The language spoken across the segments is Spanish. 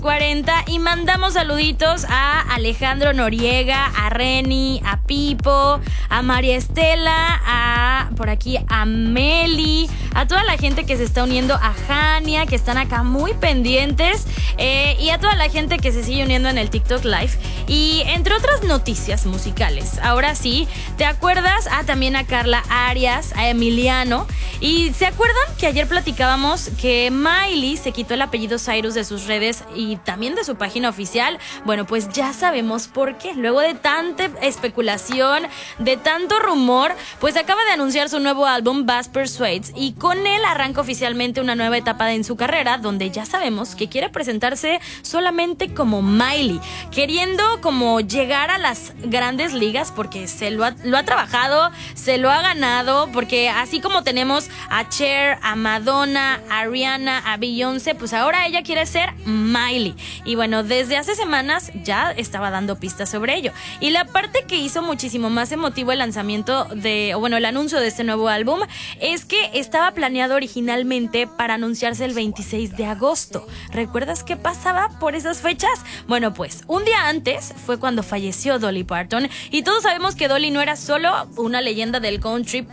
40 y mandamos saluditos a Alejandro Noriega, a Reni, a Pipo, a María Estela, por aquí a Meli, a toda la gente que se está uniendo, a Jania, que están acá muy pendientes, y a toda la gente que se sigue uniendo en el TikTok Live. Y entre otras noticias musicales, ahora sí, ¿te acuerdas? También a Carla Arias, a Emiliano. Y ¿se acuerdan que ayer platicábamos que Miley se quitó el apellido Cyrus de sus redes y también de su página oficial? Bueno, pues ya sabemos por qué. Luego de tanta especulación, de tanto rumor, pues acaba de anunciar su nuevo álbum Bass Persuades, y con él arranca oficialmente una nueva etapa en su carrera, donde ya sabemos que quiere presentarse solamente como Miley, queriendo como llegar a las grandes ligas, porque lo ha trabajado, se lo ha ganado, porque así como tenemos a Cher, a Madonna, a Rihanna, a Beyoncé, pues ahora ella quiere ser Miley. Y bueno, desde hace semanas ya estaba dando pistas sobre ello. Y la parte que hizo muchísimo más emotivo el lanzamiento el anuncio de este nuevo álbum es que estaba planeado originalmente para anunciarse el 26 de agosto. ¿Recuerdas qué pasaba por esas fechas? Bueno, pues un día antes fue cuando falleció Dolly Parton, y todos sabemos que Dolly no era solo una leyenda del country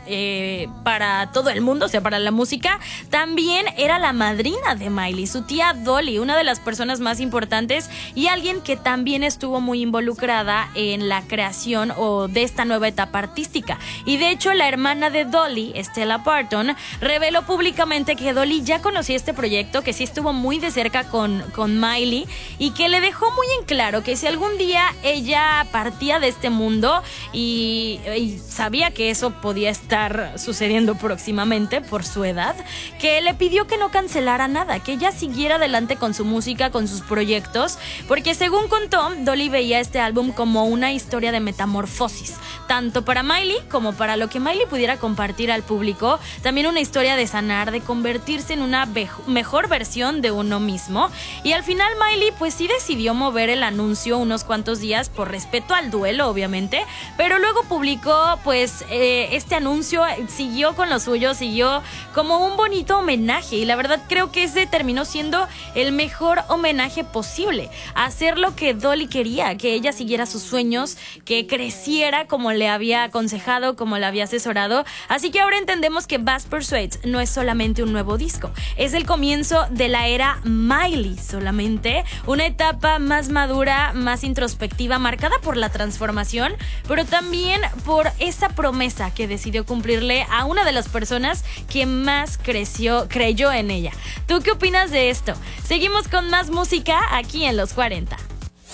para todo el mundo, o sea, para la música, también era la madrina de Miley, su tía Dolly, una de las personas más importantes y alguien que también estuvo muy involucrada en la creación de esta nueva etapa artística. Y de hecho, la hermana de Dolly, Stella Parton, reveló públicamente que Dolly ya conocía este proyecto, que sí estuvo muy de cerca con Miley, y que le dejó muy en claro que si algún día ella partía de este mundo, y sabía que eso podía estar sucediendo próximamente por su edad, que le pidió que no cancelara nada, que ella siguiera adelante con su música, con sus proyectos, porque según contó, Dolly veía este álbum como una historia de metamorfosis, tanto para Miley como para lo que Miley pudiera compartir al público, también una historia de sanar, de convertirse en una mejor versión de uno mismo. Y al final Miley pues sí decidió mover el anuncio unos cuantos días por respeto al duelo, obviamente, pero luego publicó pues este anuncio, siguió con lo suyo, siguió como un bonito homenaje, y la verdad creo que ese terminó siendo el mejor homenaje posible, hacer lo que Dolly quería, que ella siguiera sus sueños, que creciera como le había aconsejado, como le había asesorado. Así que ahora entendemos que Bass Persuades no es solamente un nuevo disco, es el comienzo de la era Miley, solamente una etapa más madura, más introspectiva, marcada por la transformación, pero también por esa promesa que decidió cumplirle a una de las personas que más creyó en ella. ¿Tú qué opinas de esto? Seguimos con más música aquí en Los 40.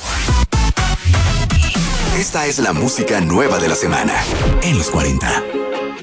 Esta es la música nueva de la semana en Los 40.